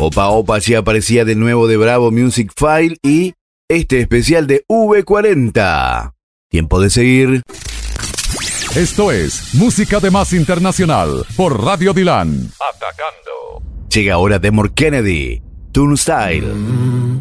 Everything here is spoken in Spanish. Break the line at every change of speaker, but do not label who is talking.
Opa Opa sí aparecía de nuevo de Bravo Music File y este especial de V40. Tiempo de seguir.
Esto es Música de Más Internacional por Radio Dylan. Atacando.
Llega ahora Demore Kennedy, Turnstile.